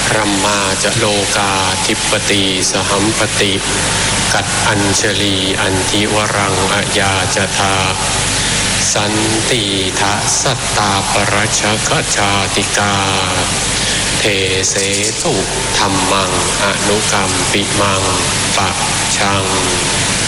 รัมมาจะโลกาธิปติสหัมปติกัดอัญชลีอันทิวรังอายาจทาสันติทะสัตตาปรัชขจาติกาเทเสตุธัมมังอนุกัมปิมังปะชัง